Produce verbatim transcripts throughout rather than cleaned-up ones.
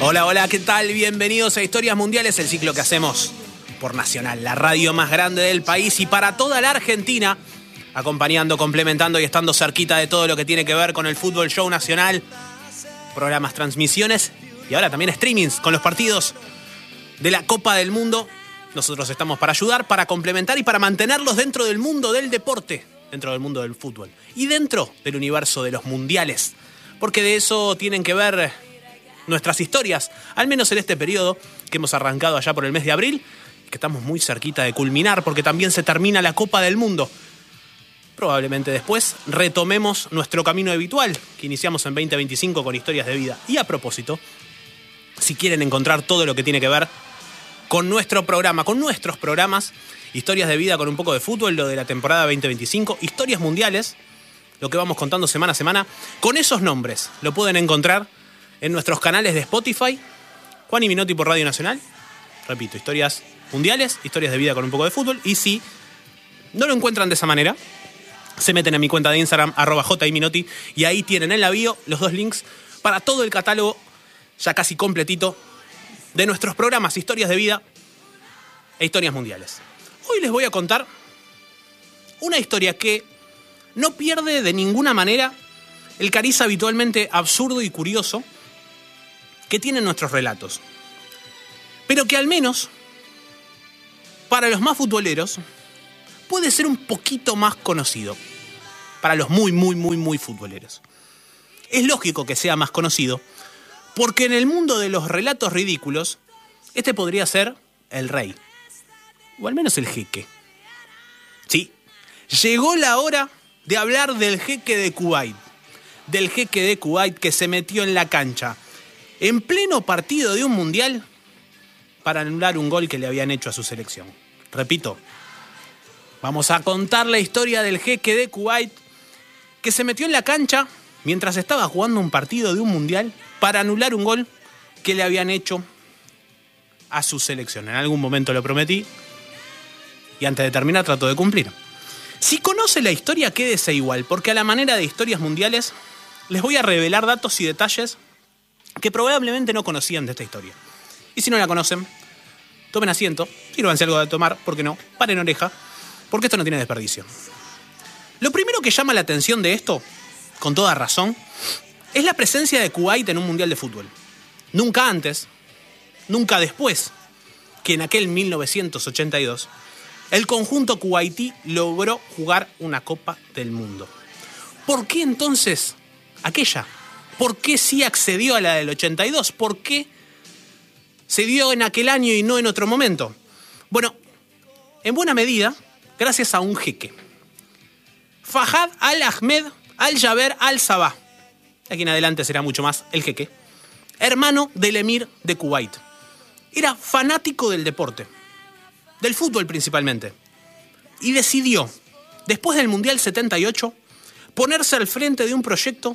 Hola, hola, ¿qué tal? Bienvenidos a Historias Mundiales, el ciclo que hacemos por Nacional, la radio más grande del país y para toda la Argentina, acompañando, complementando y estando cerquita de todo lo que tiene que ver con el fútbol show nacional, programas, transmisiones y ahora también streamings con los partidos de la Copa del Mundo. Nosotros estamos para ayudar, para complementar y para mantenerlos dentro del mundo del deporte, dentro del mundo del fútbol y dentro del universo de los mundiales, porque de eso tienen que ver nuestras historias, al menos en este periodo que hemos arrancado allá por el mes de abril, que estamos muy cerquita de culminar porque también se termina la Copa del Mundo. Probablemente después retomemos nuestro camino habitual que iniciamos en veinte veinticinco con Historias de Vida. Y a propósito, si quieren encontrar todo lo que tiene que ver con nuestro programa, con nuestros programas, Historias de Vida con un poco de fútbol, lo de la temporada veinte veinticinco, Historias Mundiales, lo que vamos contando semana a semana, con esos nombres lo pueden encontrar en nuestros canales de Spotify, Juan y Minotti por Radio Nacional. Repito, Historias Mundiales, Historias de Vida con un poco de fútbol. Y si no lo encuentran de esa manera, se meten a mi cuenta de Instagram, arroba jiminotti, y ahí tienen en la bio los dos links para todo el catálogo ya casi completito de nuestros programas Historias de Vida e Historias Mundiales. Hoy les voy a contar una historia que no pierde de ninguna manera el cariz habitualmente absurdo y curioso que tienen nuestros relatos, pero que al menos para los más futboleros puede ser un poquito más conocido, para los muy, muy, muy, muy futboleros. Es lógico que sea más conocido, porque en el mundo de los relatos ridículos, este podría ser el rey, o al menos el jeque. Sí, llegó la hora de hablar del jeque de Kuwait, del jeque de Kuwait que se metió en la cancha en pleno partido de un mundial para anular un gol que le habían hecho a su selección. Repito, vamos a contar la historia del jeque de Kuwait que se metió en la cancha mientras estaba jugando un partido de un mundial para anular un gol que le habían hecho a su selección. En algún momento lo prometí y antes de terminar trato de cumplir. Si conoce la historia, quédese igual, porque a la manera de Historias Mundiales les voy a revelar datos y detalles que probablemente no conocían de esta historia. Y si no la conocen, tomen asiento, sírvanse algo de tomar, ¿por qué no? Paren oreja, porque esto no tiene desperdicio. Lo primero que llama la atención de esto, con toda razón, es la presencia de Kuwait en un mundial de fútbol. Nunca antes, nunca después, que en aquel mil novecientos ochenta y dos, el conjunto kuwaití logró jugar una Copa del Mundo. ¿Por qué entonces aquella? ¿Por qué sí accedió a la del ochenta y dos? ¿Por qué se dio en aquel año y no en otro momento? Bueno, en buena medida, gracias a un jeque. Fahad al-Ahmed al-Jaber al-Sabah. De aquí en adelante será mucho más el jeque. Hermano del emir de Kuwait. Era fanático del deporte, del fútbol principalmente. Y decidió, después del Mundial setenta y ocho, ponerse al frente de un proyecto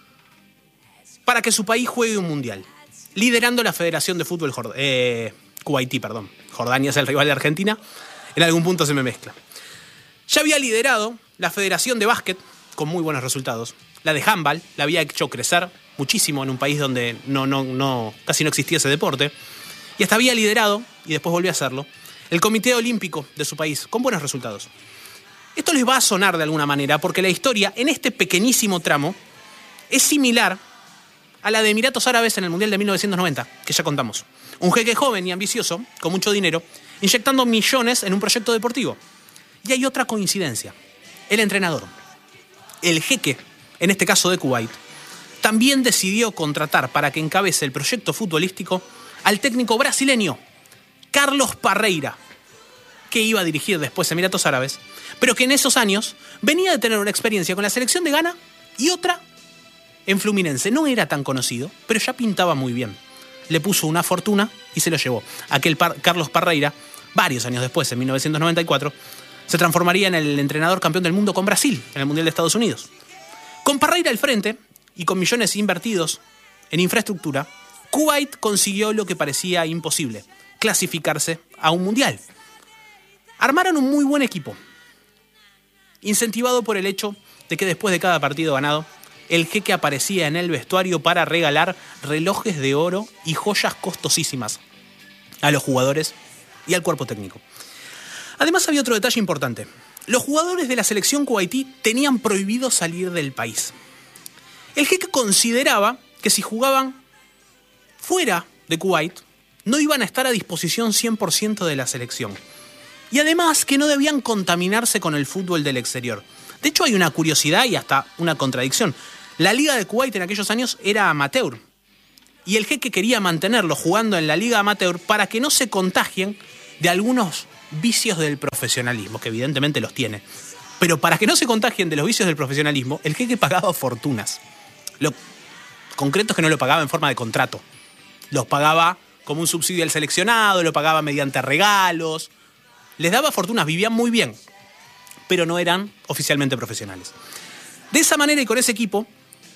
para que su país juegue un mundial, liderando la Federación de Fútbol Jord- eh, Kuwaití, perdón. Jordania es el rival de Argentina, en algún punto se me mezcla. Ya había liderado la Federación de Básquet, con muy buenos resultados. La de handball la había hecho crecer muchísimo en un país donde no, no, no, casi no existía ese deporte. Y hasta había liderado, y después volvió a hacerlo, el Comité Olímpico de su país, con buenos resultados. Esto les va a sonar de alguna manera, porque la historia, en este pequeñísimo tramo, es similar a la de Emiratos Árabes en el Mundial de mil novecientos noventa, que ya contamos. Un jeque joven y ambicioso, con mucho dinero, inyectando millones en un proyecto deportivo. Y hay otra coincidencia. El entrenador, el jeque, en este caso de Kuwait, también decidió contratar para que encabece el proyecto futbolístico al técnico brasileño Carlos Parreira, que iba a dirigir después Emiratos Árabes, pero que en esos años venía de tener una experiencia con la selección de Ghana y otra en Fluminense. No era tan conocido, pero ya pintaba muy bien. Le puso una fortuna y se lo llevó. Aquel Par- Carlos Parreira, varios años después, en mil novecientos noventa y cuatro, se transformaría en el entrenador campeón del mundo con Brasil, en el Mundial de Estados Unidos. Con Parreira al frente, y con millones invertidos en infraestructura, Kuwait consiguió lo que parecía imposible: clasificarse a un mundial. Armaron un muy buen equipo, incentivado por el hecho de que después de cada partido ganado el jeque aparecía en el vestuario para regalar relojes de oro y joyas costosísimas a los jugadores y al cuerpo técnico. Además había otro detalle importante. Los jugadores de la selección kuwaití tenían prohibido salir del país. El jeque consideraba que si jugaban fuera de Kuwait, no iban a estar a disposición cien por ciento de la selección. Y además que no debían contaminarse con el fútbol del exterior. De hecho hay una curiosidad y hasta una contradicción. La liga de Kuwait en aquellos años era amateur. Y el jeque quería mantenerlos jugando en la liga amateur para que no se contagien de algunos vicios del profesionalismo, que evidentemente los tiene. Pero para que no se contagien de los vicios del profesionalismo, el jeque pagaba fortunas. Lo concreto es que no lo pagaba en forma de contrato. Los pagaba como un subsidio al seleccionado, lo pagaba mediante regalos. Les daba fortunas, vivían muy bien, pero no eran oficialmente profesionales. De esa manera y con ese equipo,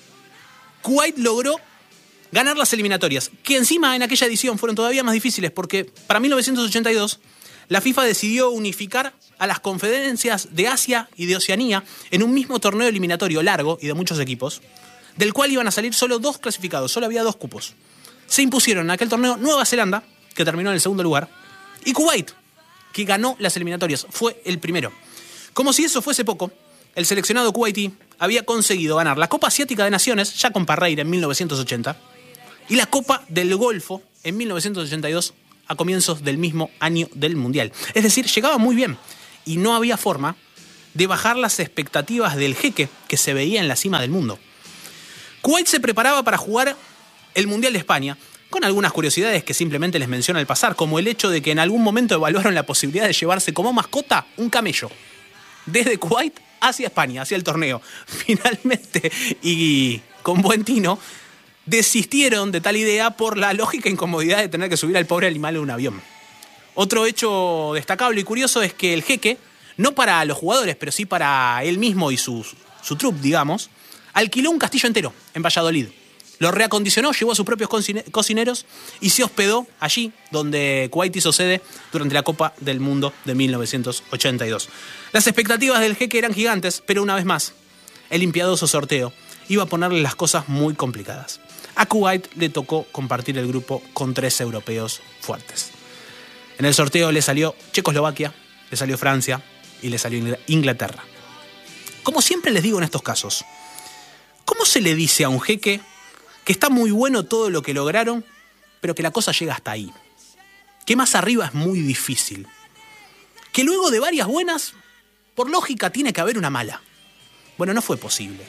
Kuwait logró ganar las eliminatorias, que encima en aquella edición fueron todavía más difíciles porque para mil novecientos ochenta y dos la FIFA decidió unificar a las conferencias de Asia y de Oceanía en un mismo torneo eliminatorio largo y de muchos equipos, del cual iban a salir solo dos clasificados, solo había dos cupos. Se impusieron en aquel torneo Nueva Zelanda, que terminó en el segundo lugar, y Kuwait, que ganó las eliminatorias, fue el primero. Como si eso fuese poco, el seleccionado kuwaití había conseguido ganar la Copa Asiática de Naciones, ya con Parreira en mil novecientos ochenta, y la Copa del Golfo en mil novecientos ochenta y dos, a comienzos del mismo año del Mundial. Es decir, llegaba muy bien, y no había forma de bajar las expectativas del jeque que se veía en la cima del mundo. Kuwait se preparaba para jugar el Mundial de España, con algunas curiosidades que simplemente les menciono al pasar, como el hecho de que en algún momento evaluaron la posibilidad de llevarse como mascota un camello, desde Kuwait hacia España, hacia el torneo. Finalmente, y con buen tino, desistieron de tal idea por la lógica incomodidad de tener que subir al pobre animal en un avión. Otro hecho destacable y curioso es que el jeque, no para los jugadores, pero sí para él mismo y su, su troupe, digamos, alquiló un castillo entero en Valladolid. Lo reacondicionó, llevó a sus propios cocineros y se hospedó allí, donde Kuwait hizo sede durante la Copa del Mundo de mil novecientos ochenta y dos. Las expectativas del jeque eran gigantes, pero una vez más, el impiadoso sorteo iba a ponerle las cosas muy complicadas. A Kuwait le tocó compartir el grupo con tres europeos fuertes. En el sorteo le salió Checoslovaquia, le salió Francia y le salió Inglaterra. Como siempre les digo en estos casos, ¿cómo se le dice a un jeque que está muy bueno todo lo que lograron, pero que la cosa llega hasta ahí? Que más arriba es muy difícil. Que luego de varias buenas, por lógica tiene que haber una mala. Bueno, no fue posible.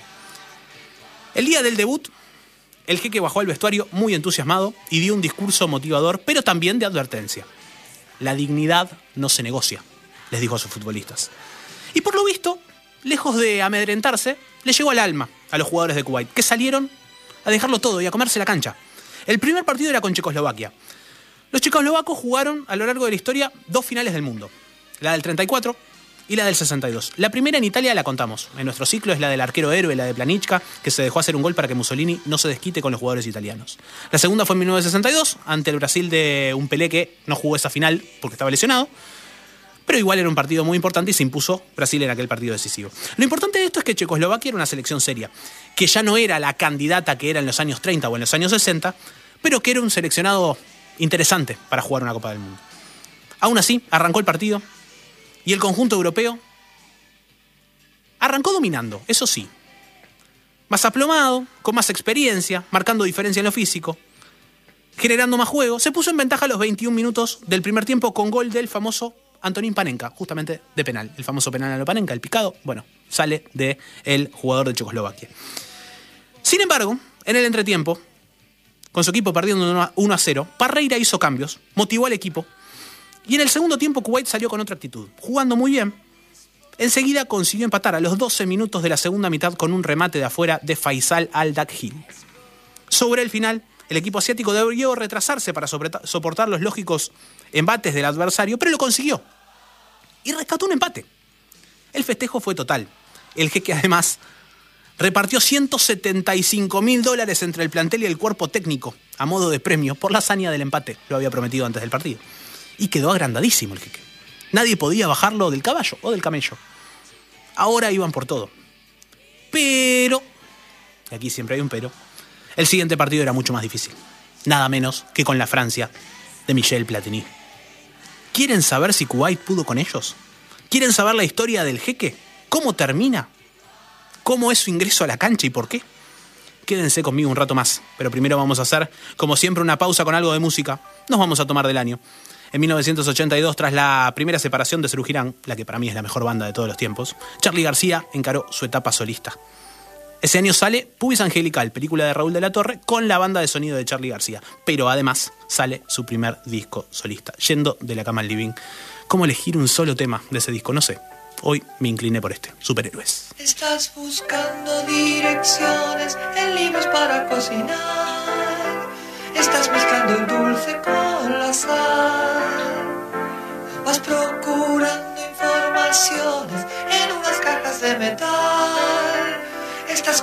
El día del debut, el jeque bajó al vestuario muy entusiasmado y dio un discurso motivador, pero también de advertencia. La dignidad no se negocia, les dijo a sus futbolistas. Y por lo visto, lejos de amedrentarse, le llegó al alma a los jugadores de Kuwait, que salieron a dejarlo todo y a comerse la cancha. El primer partido era con Checoslovaquia. Los checoslovacos jugaron a lo largo de la historia dos finales del mundo, la del treinta y cuatro y la del sesenta y dos. La primera en Italia la contamos. En nuestro ciclo es la del arquero héroe, la de Planichka, que se dejó hacer un gol para que Mussolini no se desquite con los jugadores italianos. La segunda fue en mil novecientos sesenta y dos, ante el Brasil de un Pelé que no jugó esa final porque estaba lesionado, pero igual era un partido muy importante y se impuso Brasil en aquel partido decisivo. Lo importante de esto es que Checoslovaquia era una selección seria, que ya no era la candidata que era en los años treinta o en los años sesenta, pero que era un seleccionado interesante para jugar una Copa del Mundo. Aún así, arrancó el partido y el conjunto europeo arrancó dominando, eso sí. Más aplomado, con más experiencia, marcando diferencia en lo físico, generando más juego, se puso en ventaja a los veintiún minutos del primer tiempo con gol del famoso Antonín Panenka, justamente de penal. El famoso penal a lo Panenka, el picado, bueno, sale del jugador de Checoslovaquia. Sin embargo, en el entretiempo, con su equipo perdiendo uno a cero, Parreira hizo cambios, motivó al equipo, y en el segundo tiempo Kuwait salió con otra actitud, jugando muy bien. Enseguida consiguió empatar a los doce minutos de la segunda mitad con un remate de afuera de Faisal Al-Dakhil. Sobre el final, el equipo asiático debió retrasarse para soportar los lógicos embates del adversario, pero lo consiguió. Y rescató un empate. El festejo fue total. El jeque además repartió ciento setenta y cinco mil dólares entre el plantel y el cuerpo técnico a modo de premio por la hazaña del empate. Lo había prometido antes del partido. Y quedó agrandadísimo el jeque. Nadie podía bajarlo del caballo o del camello. Ahora iban por todo. Pero y aquí siempre hay un pero, el siguiente partido era mucho más difícil. Nada menos que con la Francia de Michel Platini. ¿Quieren saber si Kuwait pudo con ellos? ¿Quieren saber la historia del jeque? ¿Cómo termina? ¿Cómo es su ingreso a la cancha y por qué? Quédense conmigo un rato más, pero primero vamos a hacer, como siempre, una pausa con algo de música. Nos vamos a tomar del año. En mil novecientos ochenta y dos, tras la primera separación de Serú Girán, la que para mí es la mejor banda de todos los tiempos, Charly García encaró su etapa solista. Ese año sale Pubis Angelical, película de Raúl de la Torre, con la banda de sonido de Charly García. Pero además sale su primer disco solista, Yendo de la cama al living. ¿Cómo elegir un solo tema de ese disco? No sé. Hoy me incliné por este, Superhéroes. Estás buscando direcciones en libros para cocinar. Estás mezclando el dulce con la sal. Vas procurando informaciones en unas cajas de metal. Estás